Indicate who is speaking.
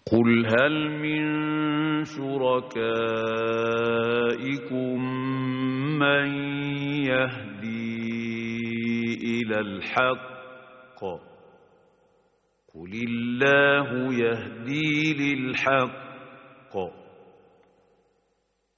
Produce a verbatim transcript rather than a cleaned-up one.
Speaker 1: قل هل من شركائكم من يهدي إلى الحق قل الله يهدي للحق